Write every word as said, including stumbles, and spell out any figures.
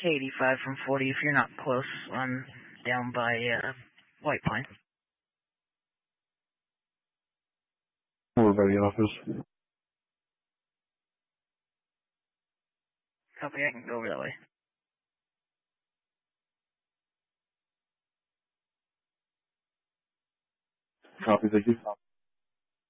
K eighty-five from forty if you're not close. I'm down by uh, White Pine. We're ready in office. Copy, I can go over that way. Copy, thank you.